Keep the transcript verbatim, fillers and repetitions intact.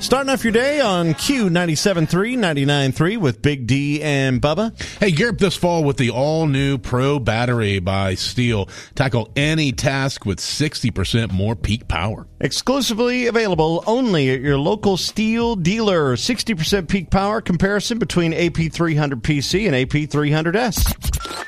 Starting off your day on Q ninety-seven point three, ninety-nine point three with Big D and Bubba. Hey, gear up this fall with the all-new Pro Battery by Steel. Tackle any task with sixty percent more peak power. Exclusively available only at your local Steel dealer. sixty percent peak power comparison between A P three hundred P C and A P three hundred S.